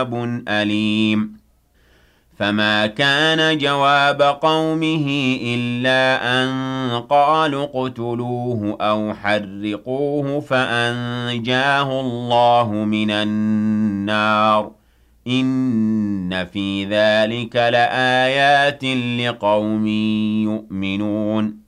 أليم فما كان جواب قومه إلا أن قالوا اقتلوه أو حرقوه فأنجاه الله من النار إن في ذلك لآيات لقوم يؤمنون